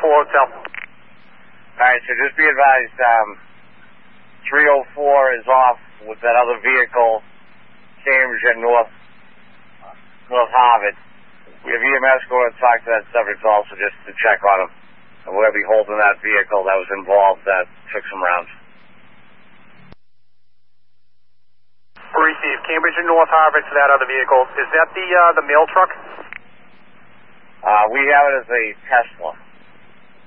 Hotel. Alright, so just be advised, 304 is off with that other vehicle, Cambridge and North Harvard. We have EMS going to talk to that subject also just to check on him. And we're going to be holding that vehicle that was involved that took some rounds. Receive Cambridge and North Harvard to that other vehicle. Is that the mail truck? We have it as a Tesla.